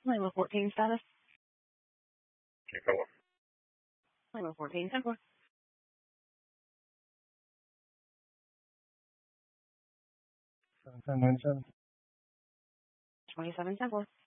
Lima 14 status. Keep going. Lima 14, 10-4. 7797. 27, 10-4.